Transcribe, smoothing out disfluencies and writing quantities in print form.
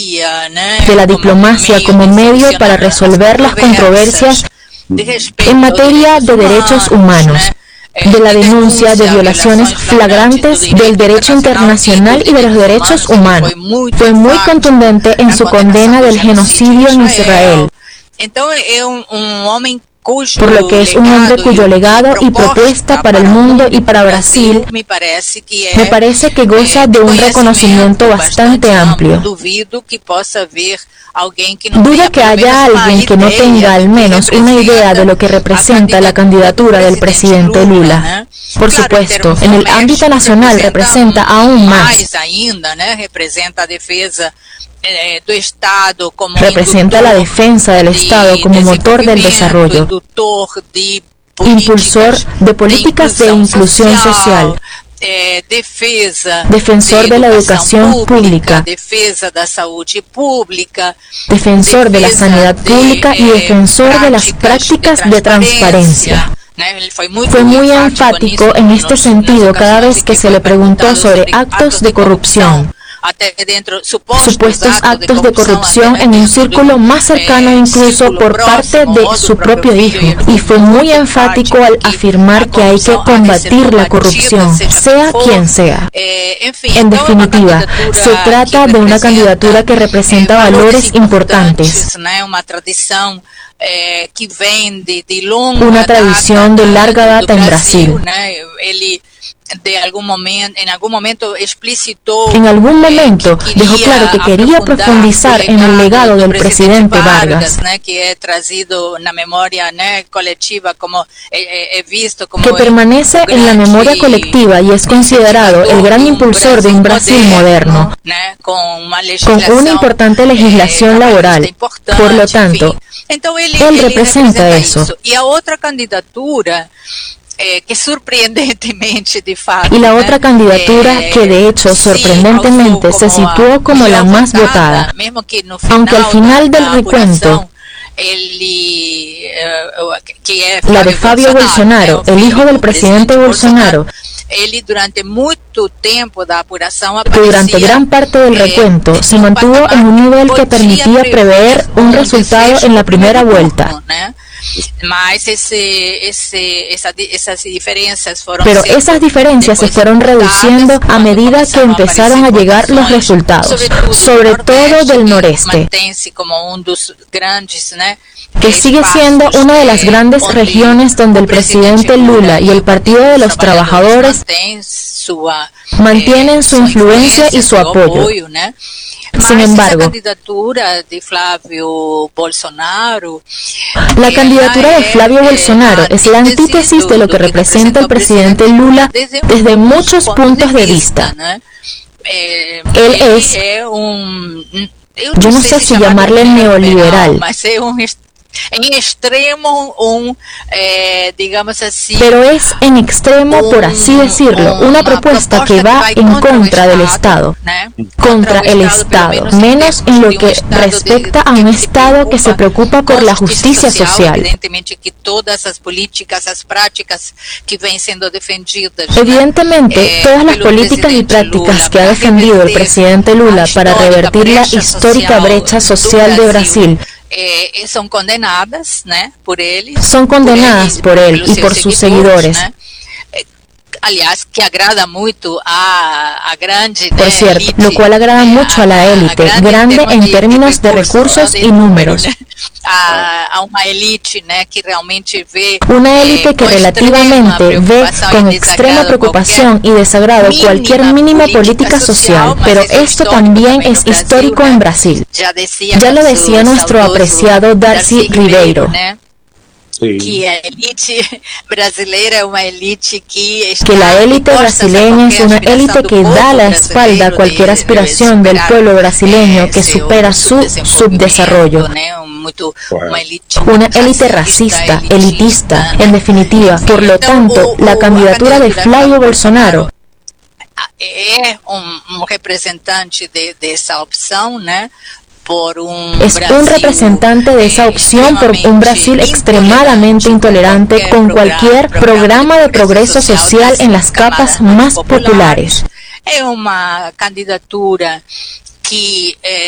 de la diplomacia como medio para resolver las controversias en materia de derechos humanos, de la denuncia de violaciones flagrantes del derecho internacional y de los derechos humanos. Fue muy contundente en su condena del genocidio en Israel, por lo que es un hombre cuyo legado y propuesta para el mundo y para Brasil me parece que goza de un reconocimiento bastante amplio. Dudo que haya alguien que no tenga al menos una idea de lo que representa la candidatura del presidente Lula. Por supuesto, en el ámbito nacional representa aún más. Representa la defensa del Estado como motor del desarrollo, impulsor de políticas de inclusión social, defensor de la educación pública, defensor de la sanidad pública y defensor de las prácticas de transparencia. Fue muy enfático en este sentido cada vez que se le preguntó sobre actos de corrupción, supuestos actos de corrupción en un círculo más cercano incluso por parte de su propio hijo, y fue muy enfático al afirmar que hay que combatir la corrupción, sea quien sea. En definitiva, se trata de una candidatura que representa valores importantes, una tradición de larga data en Brasil. En algún momento dejó claro que quería profundizar en el legado del presidente Vargas, que permanece en la memoria colectiva y es considerado el gran impulsor de un Brasil moderno, con una importante legislación laboral. Por lo tanto, él representa eso. Y a otra candidatura que sorprendentemente de fato, y la otra candidatura que de hecho sorprendentemente se situó como la más votada, aunque al final del recuento la de Fabio Bolsonaro, el hijo del presidente Bolsonaro, que durante gran parte del recuento se mantuvo en un nivel que permitía prever un resultado en la primera vuelta. Pero esas diferencias se fueron reduciendo a medida que empezaron a llegar los resultados, sobre todo del noreste, que sigue siendo una de las grandes regiones donde el presidente Lula y el Partido de los Trabajadores mantienen su influencia y su apoyo. Sin embargo, la candidatura de Flavio Bolsonaro es la antítesis de lo que representa el presidente Lula desde muchos puntos de vista. Él es, yo no sé si llamarle neoliberal, en extremo digamos así, pero es en extremo, por así decirlo, una propuesta que va en contra del Estado, contra el Estado, menos en lo que respecta a un Estado que se preocupa por la justicia social. Evidentemente, todas las políticas y prácticas que ha defendido el presidente Lula para revertir la histórica brecha social de Brasil son condenadas, por él y por sus seguidores. Aliás, que agrada mucho a grande, por cierto, lo cual agrada mucho a la élite, grande en términos de recursos y números. A una élite que realmente ve, una élite que relativamente ve con extrema preocupación y desagrado cualquier mínima política social, pero esto también es histórico en Brasil. Ya lo decía nuestro apreciado Darcy Ribeiro. Que la élite brasileira que la élite brasileña es una élite que da la espalda a cualquier aspiración del pueblo brasileño que supera su subdesarrollo. Una élite racista, elitista, en definitiva. Por lo tanto, la candidatura de Flavio Bolsonaro es un representante de esa opción, es un representante de esa opción por un Brasil extremadamente intolerante con cualquier programa de progreso social en las capas más populares. Es una candidatura que